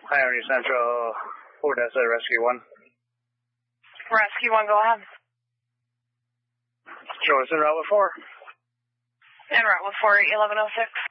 Miami Central, Fort Dessa, Rescue 1. Rescue 1, go ahead. Show us en route with 4. En route with 4, 1106.